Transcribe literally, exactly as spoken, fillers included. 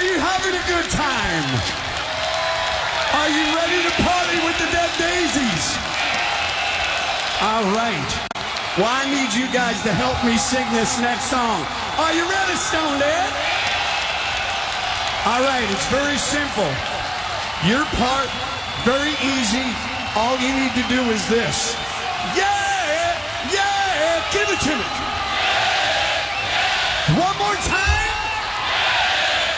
you having a good time? Are you ready to party with the Dead Daisies? All right. Well, I need you guys to help me sing this next song. Are you ready, Stone Dead? All right, it's very simple. Your part, very easy. All you need to do is this. Yeah, yeah, give it to me.